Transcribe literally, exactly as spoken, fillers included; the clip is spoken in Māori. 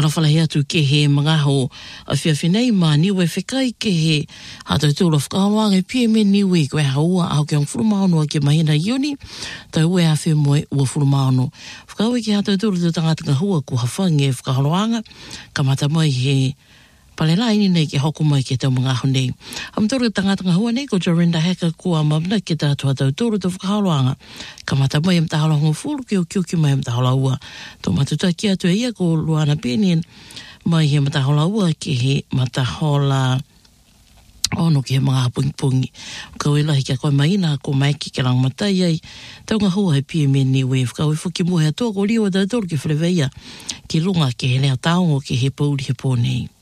whalawhala hea tu ke he mga ho a whiawhinei ma niwe whekai ke he ha tau tūla whakahoanga pia me niwe koe haua au ke ang whurumahono ke mahina ioni tau ue a whemoe ua whurumahono. Whakaue ke ha tau tūla tu tangatanga hua ku hawhange whakahoanga ka mata mai he pale laini nei ke hoko mai ke tau mga aho nei. Am tōru tangatanga hua nei ko Jorinda Heka kua mamna ke tātua tau tōru tu whakahoanga. Ka mata mai am tahalango fulu ke o kiuki mai am tahala ua. Tō matuta ki atu e ia ko Luana Penien mai he matahola ua ke he matahola ono ke he mga pungi-pungi. Kau e lahi kia koe maina ko mai ki ke lang matai ai. Tau ngā hua he pia me ni we. Kau e whuki muhe atua ko liwa tau tōru ke whreweia. Ki lunga ke he lea taongo ke he pauri he pōnei.